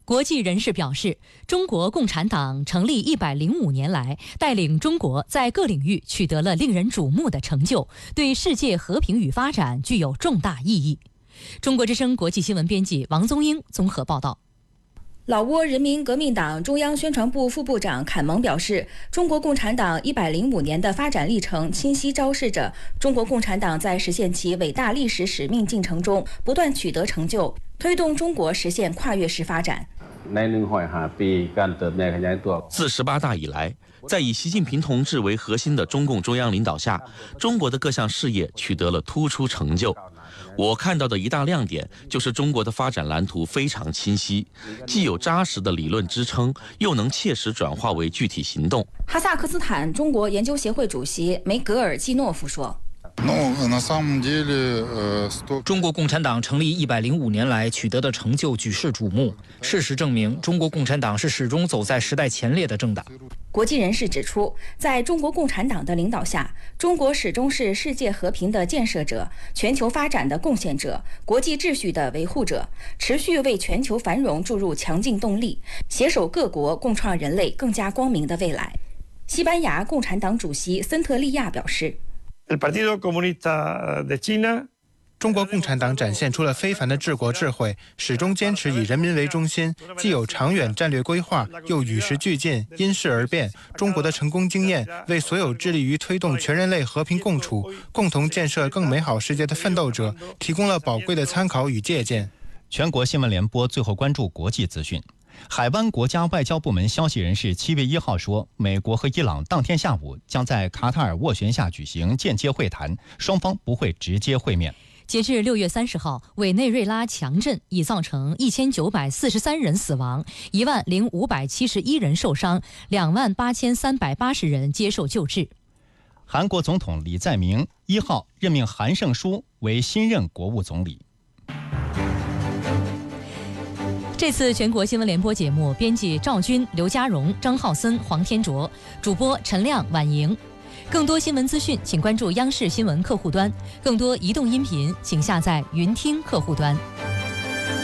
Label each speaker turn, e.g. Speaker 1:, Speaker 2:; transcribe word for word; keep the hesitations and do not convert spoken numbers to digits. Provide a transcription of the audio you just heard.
Speaker 1: 国际人士表示，中国共产党成立一百零五年来，带领中国在各领域取得了令人瞩目的成就，对世界和平与发展具有重大意义。中国之声国际新闻编辑王宗英综合报道。
Speaker 2: 老挝人民革命党中央宣传部副部长坎蒙表示，中国共产党一百零五年的发展历程清晰昭示着中国共产党在实现其伟大历史使命进程中不断取得成就，推动中国实现跨越式发展。
Speaker 3: 自十八大以来，在以习近平同志为核心的中共中央领导下，中国的各项事业取得了突出成就。我看到的一大亮点就是中国的发展蓝图非常清晰，既有扎实的理论支撑，又能切实转化为具体行动。
Speaker 2: 哈萨克斯坦中国研究协会主席梅格尔季诺夫说，
Speaker 4: 中国共产党成立一百零五年来取得的成就举世瞩目。事实证明，中国共产党是始终走在时代前列的政党。
Speaker 2: 国际人士指出，在中国共产党的领导下，中国始终是世界和平的建设者、全球发展的贡献者、国际秩序的维护者，持续为全球繁荣注入强劲动力，携手各国共创人类更加光明的未来。西班牙共产党主席森特利亚表示，
Speaker 5: 中国共产党展现出了非凡的治国智慧，始终坚持以人民为中心，既有长远战略规划，又与时俱进，因势而变。中国的成功经验为所有致力于推动全人类和平共处、共同建设更美好世界的奋斗者提供了宝贵的参考与借鉴。
Speaker 6: 全国新闻联播最后关注国际资讯。海湾国家外交部门消息人士七月一号说，美国和伊朗当天下午将在卡塔尔斡旋下举行间接会谈，双方不会直接会面。
Speaker 1: 截至六月三十号，委内瑞拉强震已造成一千九百四十三人死亡，一万零五百七十一人受伤，两万八千三百八十人接受救治。
Speaker 6: 韩国总统李在明一号任命韩胜书为新任国务总理。
Speaker 1: 这次全国新闻联播节目，编辑赵军、刘家荣、张浩森、黄天卓，主播陈亮、婉莹。更多新闻资讯，请关注央视新闻客户端；更多移动音频，请下载云听客户端。